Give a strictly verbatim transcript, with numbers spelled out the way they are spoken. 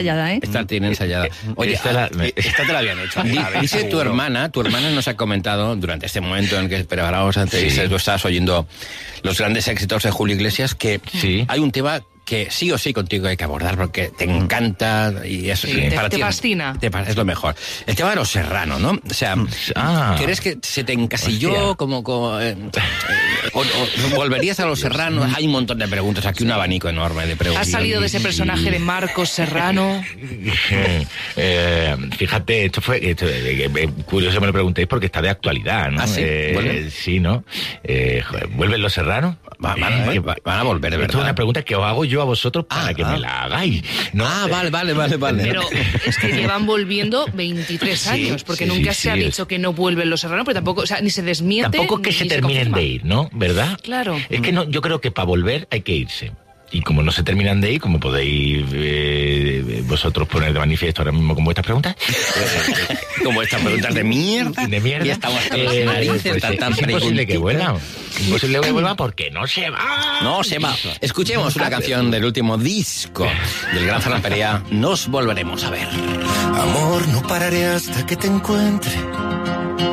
ensayada, ¿eh? Esta tiene ensayada. Oye, esta, la, me, esta te la habían hecho. Dice tu hermana, tu hermana nos ha comentado durante este momento en que preparábamos antes, sí. Tú estabas oyendo los grandes éxitos de Julio Iglesias, que sí. hay un tema que sí o sí contigo hay que abordar porque te encanta y es sí, te, para te ti fascina. Te, es lo mejor. El tema de Los Serrano, ¿no? O sea, ah, ¿crees que se te encasilló hostia. como, como eh, o, o volverías a Los Serrano? Hay un montón de preguntas, aquí un abanico enorme de preguntas. ¿Has salido de ese personaje de Marcos Serrano? eh, fíjate, esto fue esto, eh, eh, curioso me lo preguntéis porque está de actualidad, ¿no? ¿Ah, sí? Eh, sí, ¿no? Eh, joder, ¿vuelven Los Serrano? Va, van, eh, van a volver, de verdad. Esto es una pregunta que os hago yo a vosotros para ah, que ah. me la hagáis. ¿No? Ah, vale, vale, vale, vale. Pero es que llevan volviendo veintitrés sí, años, porque sí, nunca sí, se ha sí, dicho que no vuelven Los Serrano, pero tampoco, o sea, ni se desmiente. Tampoco que se terminen se de ir, ¿no? ¿Verdad? Claro. Es que no, yo creo que para volver hay que irse. Y como no se terminan de ir, como podéis eh, vosotros poner de manifiesto ahora mismo con vuestras preguntas, como estas preguntas de mierda, de mierda, y estamos eh, narices, pues, tan, tan es imposible que vuelvan, imposible que vuelvan porque no se va. No se va. Escuchemos una canción del último disco del gran Ferran Perea, Nos volveremos a ver. Amor, no pararé hasta que te encuentre.